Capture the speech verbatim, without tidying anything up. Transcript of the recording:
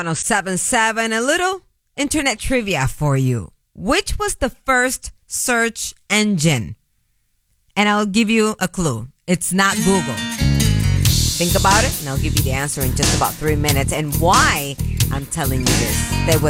oh seven seven, a little internet trivia for you. Which was the first search engine? And I'll give you a clue. It's not Google. Think about it, and I'll give you the answer in just about three minutes. And why I'm telling you this. Stay with